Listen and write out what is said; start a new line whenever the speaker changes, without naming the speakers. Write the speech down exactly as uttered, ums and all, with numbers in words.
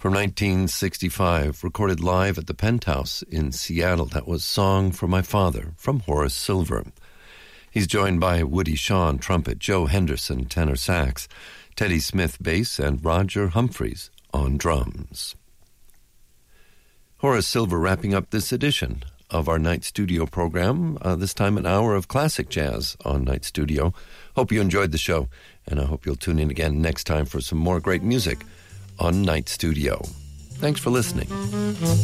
from nineteen sixty-five, recorded live at the Penthouse in Seattle. That was Song for My Father from Horace Silver. He's joined by Woody Shaw, trumpet, Joe Henderson, tenor sax, Teddy Smith, bass, and Roger Humphreys on drums. Horace Silver wrapping up this edition of our Night Studio program, uh, this time an hour of classic jazz on Night Studio. Hope you enjoyed the show, and I hope you'll tune in again next time for some more great music on Night Studio. Thanks for listening.